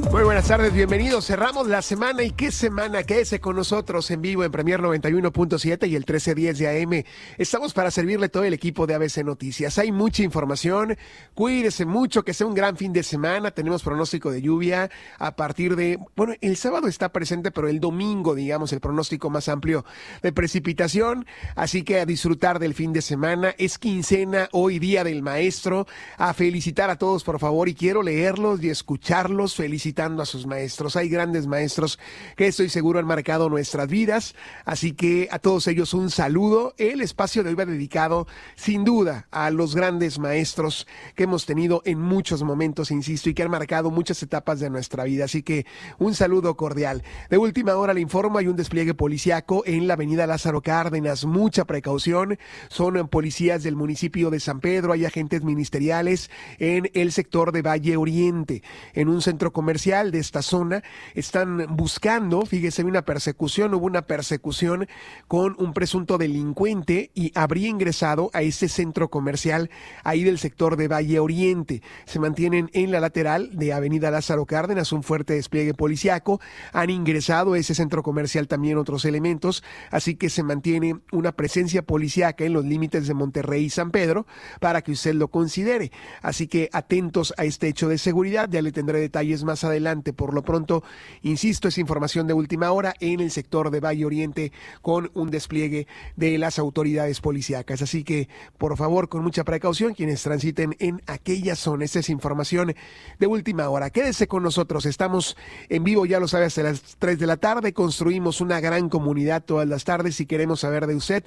Muy buenas tardes, bienvenidos. Cerramos la semana y qué semana, quédese con nosotros en vivo en Premier 91.7 y el 1310 de AM. Estamos para servirle todo el equipo de ABC Noticias. Hay mucha información, cuídese mucho, que sea un gran fin de semana. Tenemos pronóstico de lluvia a partir de, bueno, el sábado está presente, pero el domingo, digamos, el pronóstico más amplio de precipitación. Así que a disfrutar del fin de semana. Es quincena, hoy día del maestro. A felicitar a todos, por favor, y quiero leerlos y escucharlos felicitando a sus maestros. Hay grandes maestros que estoy seguro han marcado nuestras vidas, así que a todos ellos un saludo. El espacio de hoy va dedicado sin duda a los grandes maestros que hemos tenido en muchos momentos, insisto, y que han marcado muchas etapas de nuestra vida, así que un saludo cordial. De última hora le informo, hay un despliegue policiaco en la avenida Lázaro Cárdenas, mucha precaución, son policías del municipio de San Pedro, hay agentes ministeriales en el sector de Valle Oriente, en un centro comercial de esta zona, están buscando, fíjese, hubo una persecución con un presunto delincuente y habría ingresado a este centro comercial ahí del sector de Valle Oriente. Se mantienen en la lateral de avenida Lázaro Cárdenas, un fuerte despliegue policiaco, han ingresado a ese centro comercial también otros elementos, así que se mantiene una presencia policiaca en los límites de Monterrey y San Pedro para que usted lo considere, así que atentos a este hecho de seguridad, ya le tendré detalles más adelante. Por lo pronto, insisto, es información de última hora en el sector de Valle Oriente con un despliegue de las autoridades policíacas. Así que, por favor, con mucha precaución, quienes transiten en aquella zona. Esta es información de última hora. Quédese con nosotros. Estamos en vivo, ya lo sabe, hasta las 3 de la tarde. Construimos una gran comunidad todas las tardes. Si queremos saber de usted,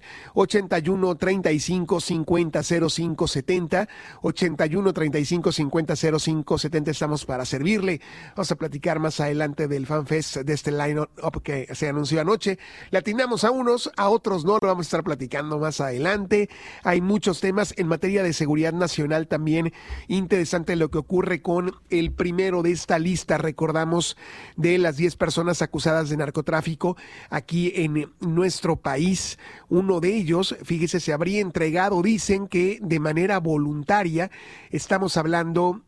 81 35 50 05 70, 81 35 50 05 70. Estamos para servirle. Vamos a platicar más adelante del FanFest, de este line-up que se anunció anoche. Le atinamos a unos, a otros no, lo vamos a estar platicando más adelante. Hay muchos temas en materia de seguridad nacional también. Interesante lo que ocurre con el primero de esta lista. Recordamos de las 10 personas acusadas de narcotráfico aquí en nuestro país. Uno de ellos, fíjese, se habría entregado, dicen que de manera voluntaria. Estamos hablando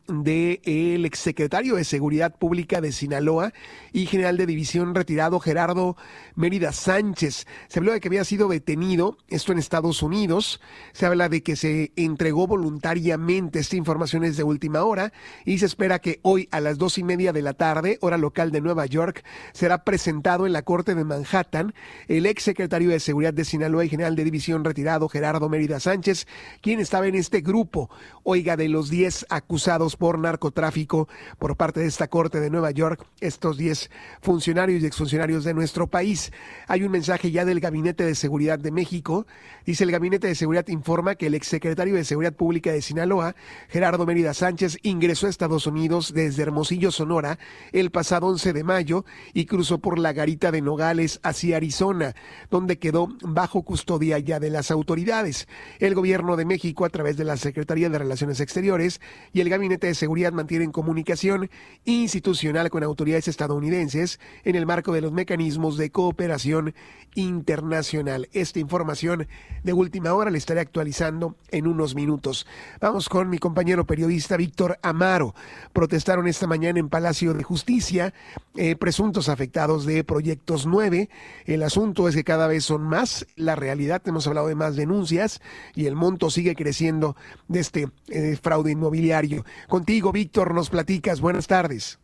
del exsecretario de Seguridad Pública de Sinaloa y general de división retirado Gerardo Mérida Sánchez. Se habló de que había sido detenido, esto en Estados Unidos. Se habla de que se entregó voluntariamente. Esta información es de última hora y se espera que hoy a las 2:30 de la tarde, hora local de Nueva York, será presentado en la Corte de Manhattan el exsecretario de Seguridad de Sinaloa y general de división retirado Gerardo Mérida Sánchez, quien estaba en este grupo, oiga, de los 10 acusados por narcotráfico por parte de esta Corte de Nueva York, estos 10 funcionarios y exfuncionarios de nuestro país. Hay un mensaje ya del Gabinete de Seguridad de México. Dice: el Gabinete de Seguridad informa que el exsecretario de Seguridad Pública de Sinaloa, Gerardo Mérida Sánchez, ingresó a Estados Unidos desde Hermosillo, Sonora, el pasado 11 de mayo y cruzó por la garita de Nogales hacia Arizona, donde quedó bajo custodia ya de las autoridades. El Gobierno de México, a través de la Secretaría de Relaciones Exteriores y el Gabinete de Seguridad, mantienen comunicación institucional con autoridades estadounidenses en el marco de los mecanismos de cooperación internacional. Esta información de última hora le estaré actualizando en unos minutos. Vamos con mi compañero periodista Víctor Amaro. Protestaron esta mañana en Palacio de Justicia presuntos afectados de Proyectos 9. El asunto es que cada vez son más. La realidad, hemos hablado de más denuncias y el monto sigue creciendo de este fraude inmobiliario. Contigo, Víctor, nos platicas. Buenas tardes.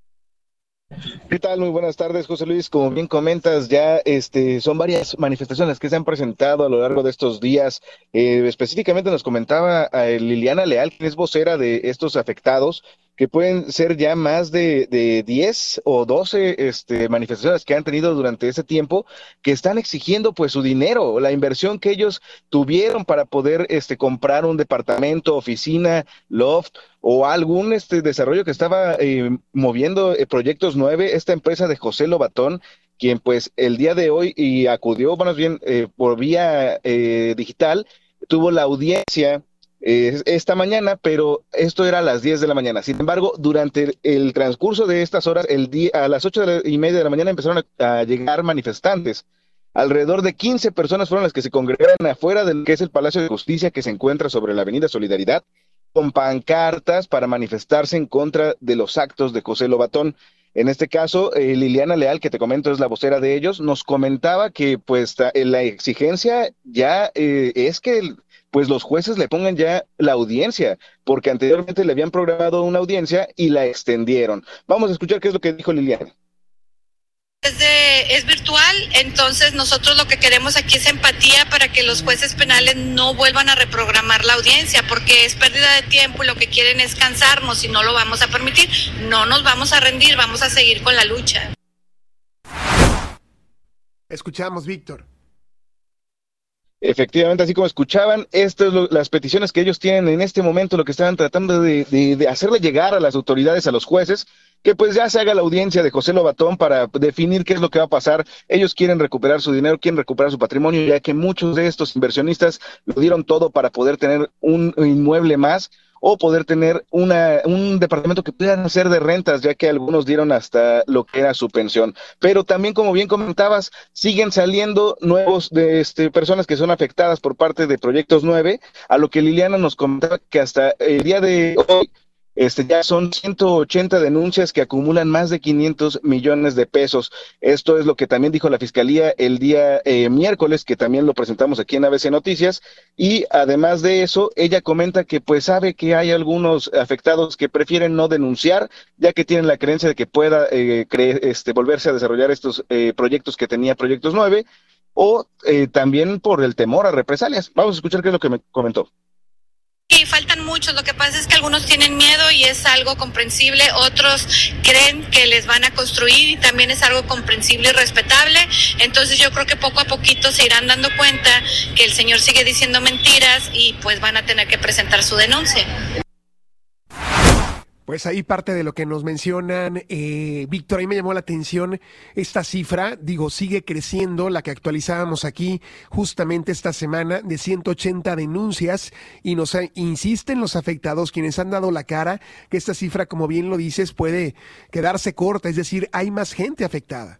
¿Qué tal? Muy buenas tardes, José Luis. Como bien comentas, ya son varias manifestaciones que se han presentado a lo largo de estos días. Específicamente nos comentaba Liliana Leal, que es vocera de estos afectados, que pueden ser ya más de 10 o 12 manifestaciones que han tenido durante ese tiempo, que están exigiendo pues su dinero, la inversión que ellos tuvieron para poder comprar un departamento, oficina, loft o algún desarrollo que estaba moviendo Proyectos 9, esta empresa de José Lobatón, quien pues el día de hoy acudió, más bien por vía digital, tuvo la audiencia esta mañana, pero esto era a las 10 de la mañana. Sin embargo, durante el transcurso de estas horas, a las 8:30 de la mañana empezaron a llegar manifestantes. Alrededor de 15 personas fueron las que se congregaron afuera del que es el Palacio de Justicia, que se encuentra sobre la Avenida Solidaridad, con pancartas para manifestarse en contra de los actos de José Lobatón. En este caso, Liliana Leal, que te comento es la vocera de ellos, nos comentaba que pues la exigencia ya es que pues los jueces le pongan ya la audiencia, porque anteriormente le habían programado una audiencia y la extendieron. Vamos a escuchar qué es lo que dijo Liliana. Es virtual, entonces nosotros lo que queremos aquí es empatía para que los jueces penales no vuelvan a reprogramar la audiencia, porque es pérdida de tiempo y lo que quieren es cansarnos y no lo vamos a permitir. No nos vamos a rendir, vamos a seguir con la lucha. Escuchamos, Víctor. Efectivamente, así como escuchaban, estas es las peticiones que ellos tienen en este momento, lo que estaban tratando de hacerle llegar a las autoridades, a los jueces, que pues ya se haga la audiencia de José Lobatón para definir qué es lo que va a pasar. Ellos quieren recuperar su dinero, quieren recuperar su patrimonio, ya que muchos de estos inversionistas lo dieron todo para poder tener un inmueble más o poder tener un departamento que puedan hacer de rentas, ya que algunos dieron hasta lo que era su pensión. Pero también, como bien comentabas, siguen saliendo nuevos personas que son afectadas por parte de Proyectos 9, a lo que Liliana nos comentaba que hasta el día de hoy ya son 180 denuncias que acumulan más de 500 millones de pesos. Esto es lo que también dijo la Fiscalía el día miércoles, que también lo presentamos aquí en ABC Noticias, y además de eso, ella comenta que pues sabe que hay algunos afectados que prefieren no denunciar, ya que tienen la creencia de que pueda volverse a desarrollar estos proyectos que tenía Proyectos 9, o también por el temor a represalias. Vamos a escuchar qué es lo que me comentó. Sí, faltan muchos, lo que pasa es que algunos tienen miedo y es algo comprensible, otros creen que les van a construir y también es algo comprensible y respetable, entonces yo creo que poco a poquito se irán dando cuenta que el señor sigue diciendo mentiras y pues van a tener que presentar su denuncia. Pues ahí parte de lo que nos mencionan, Víctor, ahí me llamó la atención esta cifra, sigue creciendo, la que actualizábamos aquí justamente esta semana, de 180 denuncias, y insisten los afectados, quienes han dado la cara, que esta cifra, como bien lo dices, puede quedarse corta, es decir, hay más gente afectada.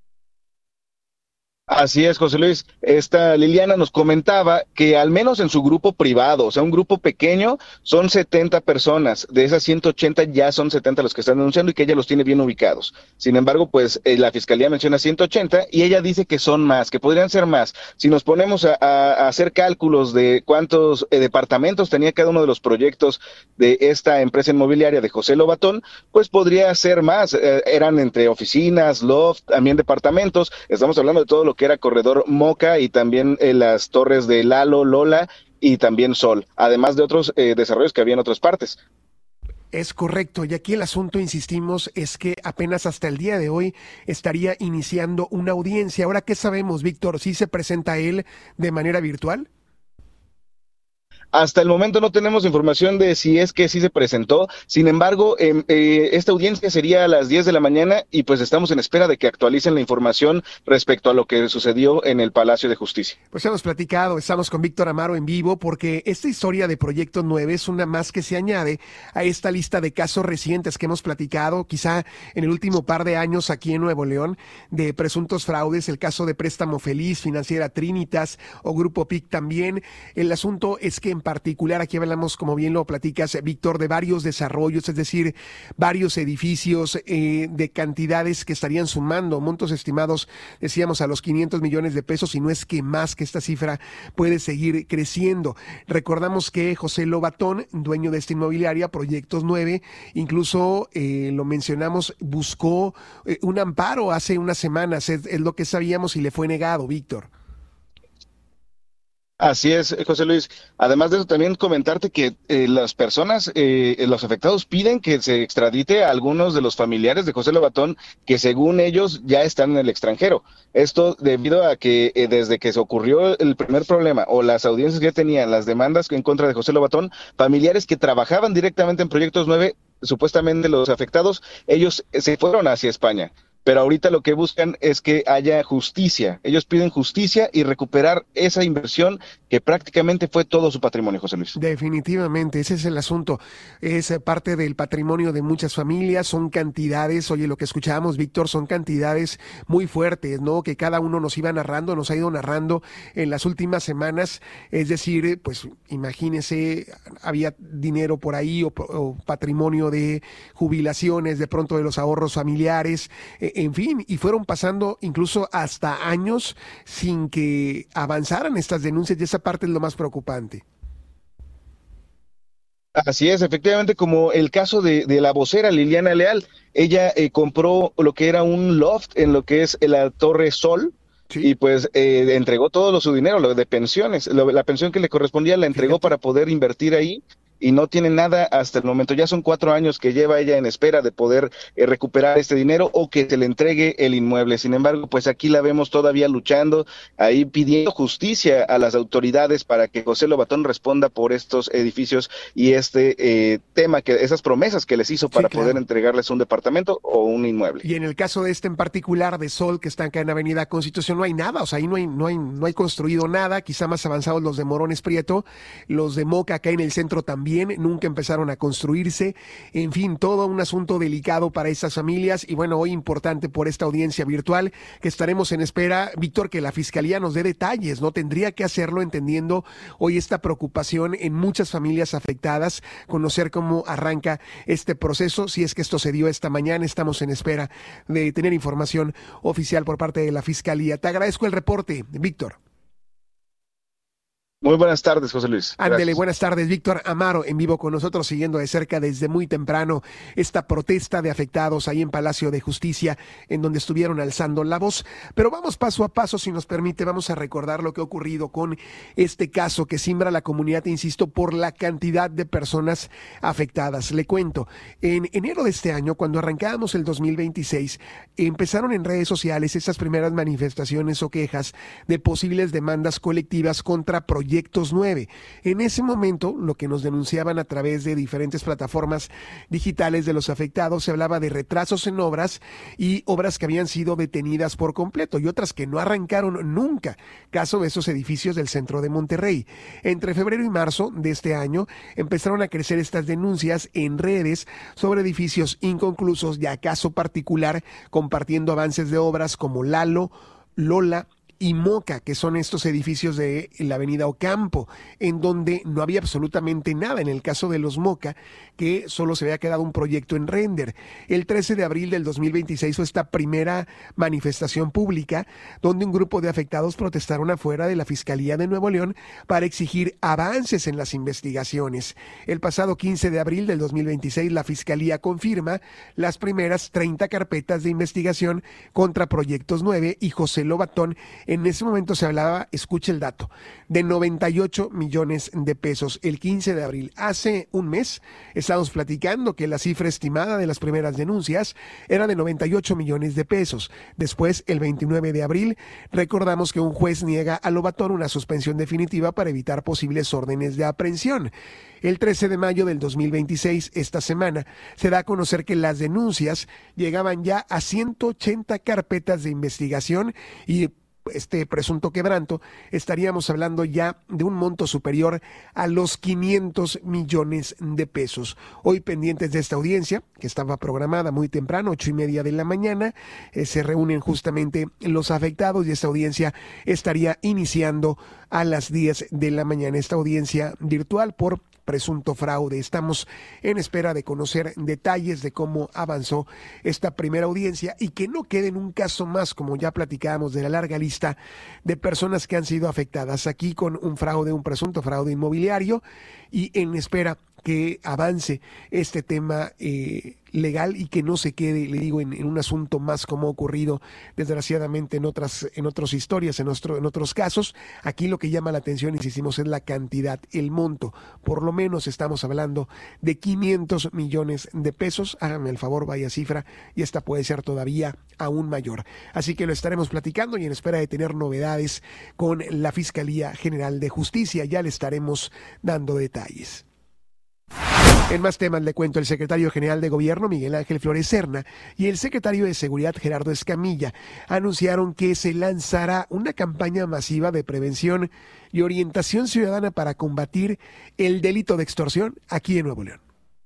Así es, José Luis. Esta Liliana nos comentaba que al menos en su grupo privado, o sea, un grupo pequeño, son 70 personas. De esas 180 ya son 70 los que están denunciando y que ella los tiene bien ubicados. Sin embargo, pues la Fiscalía menciona 180 y ella dice que son más, que podrían ser más. Si nos ponemos a hacer cálculos de cuántos departamentos tenía cada uno de los proyectos de esta empresa inmobiliaria de José Lobatón, pues podría ser más. Eran entre oficinas, loft, también departamentos. Estamos hablando de todo lo que era Corredor Moca y también las torres de Lalo, Lola y también Sol, además de otros desarrollos que había en otras partes. Es correcto, y aquí el asunto, insistimos, es que apenas hasta el día de hoy estaría iniciando una audiencia. Ahora, ¿qué sabemos, Víctor? ¿Sí se presenta él de manera virtual? Hasta el momento no tenemos información de si es que sí se presentó. Sin embargo, esta audiencia sería a las 10 de la mañana y pues estamos en espera de que actualicen la información respecto a lo que sucedió en el Palacio de Justicia. Pues hemos platicado, estamos con Víctor Amaro en vivo, porque esta historia de Proyecto 9 es una más que se añade a esta lista de casos recientes que hemos platicado, quizá en el último par de años aquí en Nuevo León, de presuntos fraudes, el caso de Préstamo Feliz, Financiera Trinitas o Grupo PIC también. El asunto es que en particular aquí hablamos, como bien lo platicas, Víctor, de varios desarrollos, es decir, varios edificios de cantidades que estarían sumando montos estimados, decíamos, a los 500 millones de pesos, y no es que más, que esta cifra puede seguir creciendo. Recordamos que José Lobatón, dueño de esta inmobiliaria, Proyectos 9, incluso lo mencionamos, buscó un amparo hace unas semanas, es lo que sabíamos, y le fue negado, Víctor. Así es, José Luis. Además de eso, también comentarte que las personas, los afectados piden que se extradite a algunos de los familiares de José Lobatón, que según ellos ya están en el extranjero. Esto debido a que desde que se ocurrió el primer problema o las audiencias que tenían, las demandas en contra de José Lobatón, familiares que trabajaban directamente en Proyectos 9, supuestamente los afectados, ellos se fueron hacia España. pero ahorita lo que buscan es que haya justicia. Ellos piden justicia y recuperar esa inversión que prácticamente fue todo su patrimonio, José Luis. Definitivamente, ese es el asunto. Es parte del patrimonio de muchas familias, son cantidades, oye, lo que escuchábamos, Víctor, son cantidades muy fuertes, ¿no? Que cada uno nos iba narrando, nos ha ido narrando en las últimas semanas. Es decir, pues imagínese, había dinero por ahí o patrimonio de jubilaciones, de pronto de los ahorros familiares, en fin, y fueron pasando incluso hasta años sin que avanzaran estas denuncias, y esa parte es lo más preocupante. Así es, efectivamente, como el caso de la vocera Liliana Leal. Ella compró lo que era un loft en lo que es la Torre Sol, y Sí, pues entregó todo su dinero, lo de pensiones, la pensión que le correspondía la entregó fíjate. para poder invertir ahí, y no tiene nada hasta el momento. Ya son 4 años que lleva ella en espera de poder recuperar este dinero o que se le entregue el inmueble. Sin embargo, pues aquí la vemos todavía luchando, ahí pidiendo justicia a las autoridades para que José Lobatón responda por estos edificios y tema, esas promesas que les hizo Sí, para poder claro. entregarles un departamento o un inmueble. Y en el caso de este en particular, de Sol, que está acá en Avenida Constitución, no hay nada, o sea, ahí no hay construido nada, quizá más avanzados los de Morones Prieto, los de Moca acá en el centro también, nunca empezaron a construirse, en fin, todo un asunto delicado para estas familias, y bueno, hoy importante por esta audiencia virtual, que estaremos en espera, Víctor, que la Fiscalía nos dé detalles, ¿no? Tendría que hacerlo entendiendo hoy esta preocupación en muchas familias afectadas, conocer cómo arranca este proceso, si es que esto se dio esta mañana, estamos en espera de tener información oficial por parte de la Fiscalía. Te agradezco el reporte, Víctor. Muy buenas tardes, José Luis. Ándele, Gracias. buenas tardes. Víctor Amaro en vivo con nosotros, siguiendo de cerca desde muy temprano esta protesta de afectados ahí en Palacio de Justicia, en donde estuvieron alzando la voz. Pero vamos paso a paso, si nos permite, vamos a recordar lo que ha ocurrido con este caso que simbra la comunidad, insisto, por la cantidad de personas afectadas. Le cuento, en enero de este año, cuando arrancábamos el 2026, empezaron en redes sociales esas primeras manifestaciones o quejas de posibles demandas colectivas contra Proyectos 9. En ese momento, lo que nos denunciaban a través de diferentes plataformas digitales de los afectados, se hablaba de retrasos en obras y obras que habían sido detenidas por completo y otras que no arrancaron nunca, caso de esos edificios del centro de Monterrey. Entre febrero y marzo de este año empezaron a crecer estas denuncias en redes sobre edificios inconclusos y acaso particular, compartiendo avances de obras como Lalo, Lola y Moca, que son estos edificios de la avenida Ocampo, en donde no había absolutamente nada. En el caso de los Moca, que solo se había quedado un proyecto en render. El 13 de abril del 2026 fue esta primera manifestación pública, donde un grupo de afectados protestaron afuera de la Fiscalía de Nuevo León para exigir avances en las investigaciones. El pasado 15 de abril del 2026, la Fiscalía confirma las primeras 30 carpetas de investigación contra Proyectos 9 y José Lobatón. En ese momento se hablaba, escuche el dato, de 98 millones de pesos. El 15 de abril, hace un mes, estábamos platicando que la cifra estimada de las primeras denuncias era de 98 millones de pesos. Después, el 29 de abril, recordamos que un juez niega a Lobatón una suspensión definitiva para evitar posibles órdenes de aprehensión. El 13 de mayo del 2026, esta semana, se da a conocer que las denuncias llegaban ya a 180 carpetas de investigación y este presunto quebranto, estaríamos hablando ya de un monto superior a los 500 millones de pesos. Hoy pendientes de esta audiencia, que estaba programada muy temprano, 8:30 de la mañana, se reúnen justamente los afectados y esta audiencia estaría iniciando a las 10 de la mañana, esta audiencia virtual por presunto fraude. Estamos en espera de conocer detalles de cómo avanzó esta primera audiencia y que no quede en un caso más, como ya platicábamos, de la larga lista de personas que han sido afectadas aquí con un fraude, un presunto fraude inmobiliario, y en espera que avance este tema legal y que no se quede, le digo, en un asunto más como ha ocurrido desgraciadamente en otras historias, en otros casos. Aquí lo que llama la atención, insistimos, es la cantidad, el monto. Por lo menos estamos hablando de 500 millones de pesos. Háganme el favor, vaya cifra, y esta puede ser todavía aún mayor. Así que lo estaremos platicando y en espera de tener novedades con la Fiscalía General de Justicia, ya le estaremos dando detalles. En más temas le cuento, el secretario general de Gobierno, Miguel Ángel Flores Serna, y el secretario de Seguridad, Gerardo Escamilla, anunciaron que se lanzará una campaña masiva de prevención y orientación ciudadana para combatir el delito de extorsión aquí en Nuevo León.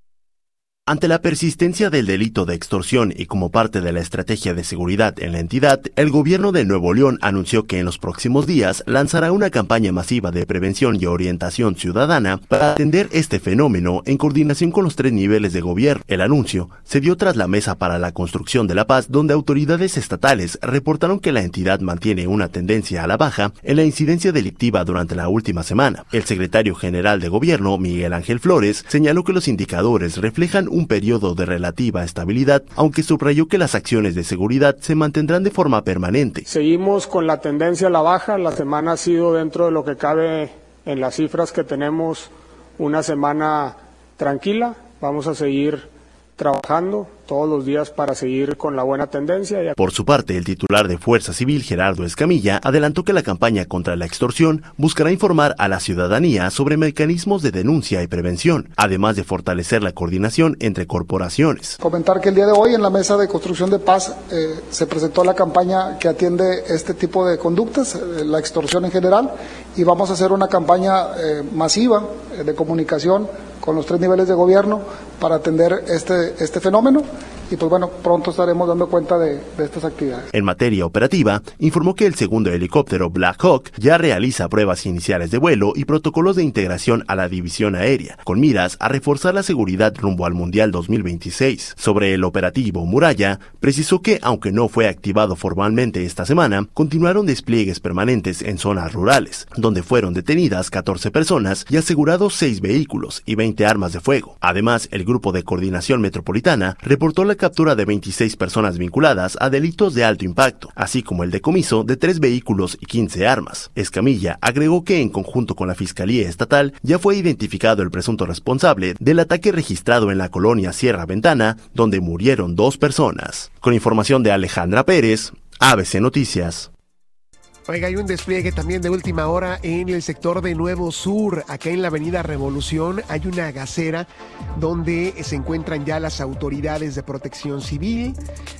Ante la persistencia del delito de extorsión y como parte de la estrategia de seguridad en la entidad, el gobierno de Nuevo León anunció que en los próximos días lanzará una campaña masiva de prevención y orientación ciudadana para atender este fenómeno en coordinación con los 3 niveles de gobierno. El anuncio se dio tras la Mesa para la Construcción de la Paz, donde autoridades estatales reportaron que la entidad mantiene una tendencia a la baja en la incidencia delictiva durante la última semana. El secretario general de Gobierno, Miguel Ángel Flores, señaló que los indicadores reflejan un periodo de relativa estabilidad, aunque subrayó que las acciones de seguridad se mantendrán de forma permanente. Seguimos con la tendencia a la baja. La semana ha sido, dentro de lo que cabe en las cifras que tenemos, una semana tranquila. Vamos a seguir trabajando todos los días para seguir con la buena tendencia. Por su parte, el titular de Fuerza Civil, Gerardo Escamilla, adelantó que la campaña contra la extorsión buscará informar a la ciudadanía sobre mecanismos de denuncia y prevención, además de fortalecer la coordinación entre corporaciones. Comentar que el día de hoy en la Mesa de Construcción de Paz se presentó la campaña que atiende este tipo de conductas, la extorsión en general, y vamos a hacer una campaña masiva de comunicación con los 3 niveles de gobierno para atender este fenómeno. Y pues bueno, pronto estaremos dando cuenta de estas actividades. En materia operativa, informó que el segundo helicóptero Black Hawk ya realiza pruebas iniciales de vuelo y protocolos de integración a la división aérea, con miras a reforzar la seguridad rumbo al Mundial 2026. Sobre el operativo Muralla, precisó que, aunque no fue activado formalmente esta semana, continuaron despliegues permanentes en zonas rurales, donde fueron detenidas 14 personas y asegurados 6 vehículos y 20 armas de fuego. Además, el Grupo de Coordinación Metropolitana reportó la captura de 26 personas vinculadas a delitos de alto impacto, así como el decomiso de 3 vehículos y 15 armas. Escamilla agregó que en conjunto con la Fiscalía Estatal ya fue identificado el presunto responsable del ataque registrado en la colonia Sierra Ventana, donde murieron 2 personas. Con información de Alejandra Pérez, ABC Noticias. Oiga, hay un despliegue también de última hora en el sector de Nuevo Sur. Acá en la avenida Revolución hay una gasera donde se encuentran ya las autoridades de protección civil.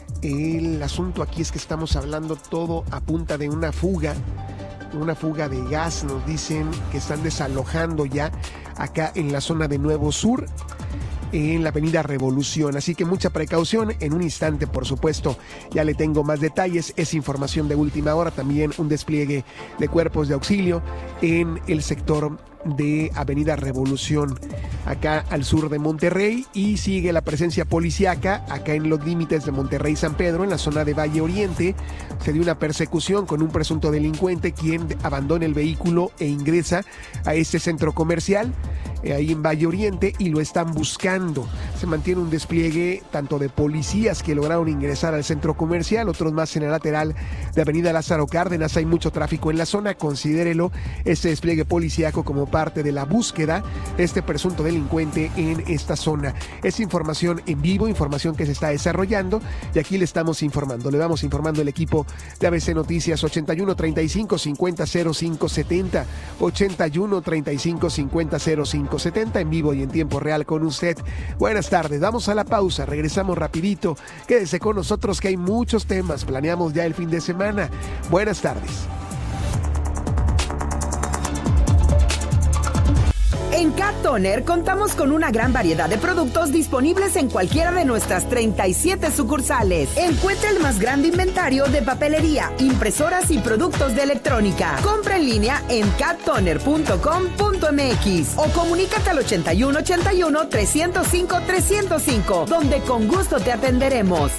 El asunto aquí es que estamos hablando todo a punta de una fuga de gas. Nos dicen que están desalojando ya acá en la zona de Nuevo Sur, en la avenida Revolución, así que mucha precaución. En un instante, por supuesto, ya le tengo más detalles. Es información de última hora, también un despliegue de cuerpos de auxilio en el sector de avenida Revolución, acá al sur de Monterrey, y sigue la presencia policíaca acá en los límites de Monterrey y San Pedro, en la zona de Valle Oriente. Se dio una persecución con un presunto delincuente quien abandona el vehículo e ingresa a este centro comercial ahí en Valle Oriente y lo están buscando. Se mantiene un despliegue tanto de policías que lograron ingresar al centro comercial, otros más en el lateral de avenida Lázaro Cárdenas. Hay mucho tráfico en la zona. Considérelo, este despliegue policíaco, como parte de la búsqueda de este presunto delincuente en esta zona. Es información en vivo, información que se está desarrollando, y aquí le estamos informando. Le vamos informando el equipo de ABC Noticias. 81 35 50 05 70, 81 35 50 05 70, en vivo y en tiempo real con usted. Buenas tardes, vamos a la pausa, regresamos rapidito. Quédese con nosotros que hay muchos temas, planeamos ya el fin de semana. Buenas tardes. En Cat Toner contamos con una gran variedad de productos disponibles en cualquiera de nuestras 37 sucursales. Encuentra el más grande inventario de papelería, impresoras y productos de electrónica. Compra en línea en cattoner.com.mx o comunícate al 8181 305 305, donde con gusto te atenderemos.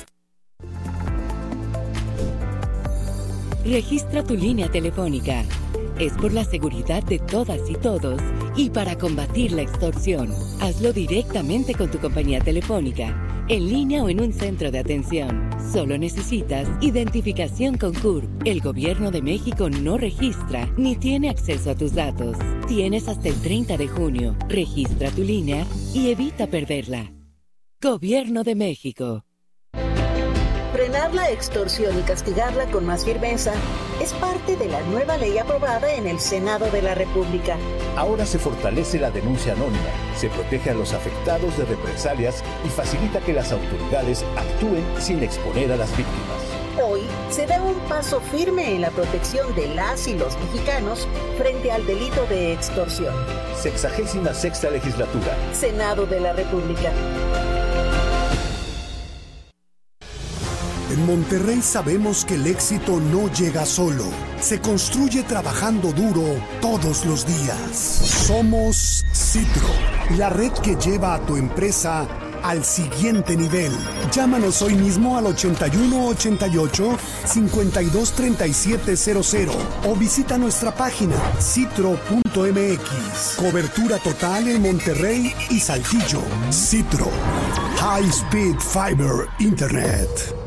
Registra tu línea telefónica. Es por la seguridad de todas y todos y para combatir la extorsión. Hazlo directamente con tu compañía telefónica, en línea o en un centro de atención. Solo necesitas identificación con CURP. El Gobierno de México no registra ni tiene acceso a tus datos. Tienes hasta el 30 de junio. Registra tu línea y evita perderla. Gobierno de México. Frenar la extorsión y castigarla con más firmeza es parte de la nueva ley aprobada en el Senado de la República. Ahora se fortalece la denuncia anónima, se protege a los afectados de represalias y facilita que las autoridades actúen sin exponer a las víctimas. Hoy se da un paso firme en la protección de las y los mexicanos frente al delito de extorsión. 66ª Legislatura. Senado de la República. En Monterrey sabemos que el éxito no llega solo, se construye trabajando duro todos los días. Somos Citro, la red que lleva a tu empresa al siguiente nivel. Llámanos hoy mismo al 8188-523700 o visita nuestra página citro.mx. Cobertura total en Monterrey y Saltillo. Citro, High Speed Fiber Internet.